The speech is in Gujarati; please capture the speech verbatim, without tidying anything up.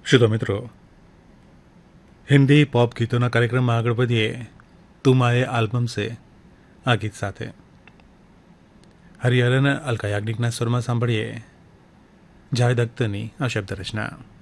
શ્રોતા મિત્રો, હિન્દી પોપ ગીતોના કાર્યક્રમમાં આગળ વધીએ તુમ આએ આલ્બમ સે આ ગીત સાથે હરિહરન અલકા યાજ્ઞિકના સ્વરમાં સાંભળીએ જાવેદ અખ્તરની આ શબ્દ રચના.